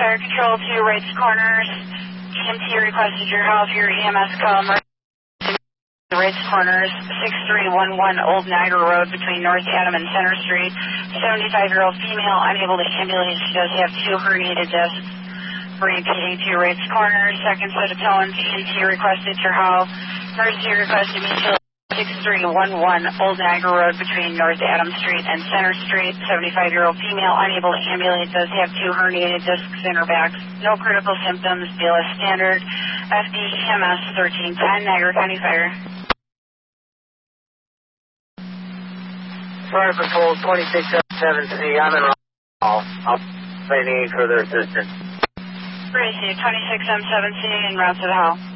Fire Control to Wrights Corners. EMT requested your help. Your EMS call. Wrights Corners, 6311 Old Niagara Road between North Adam and Center Street. 75-year-old female, unable to ambulate. She does have 2 herniated discs. Repeating to Wrights Corners, second set of tones. EMT requested your help. Emergency requested me to 6311 Old Niagara Road between North Adam Street and Center Street. 75-year-old female, unable to ambulate, does have 2 herniated discs in her back. No critical symptoms. BLS standard. FDEMS 1310 Niagara County Fire. Fire Patrol 2677C, I'm in Rockall. I'll say need further assistance. Gracie, 26M7C en route to the hall.